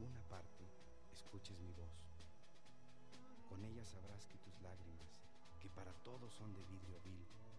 alguna parte escuches mi voz. Con ella sabrás que tus lágrimas, que para todos son de vidrio vil,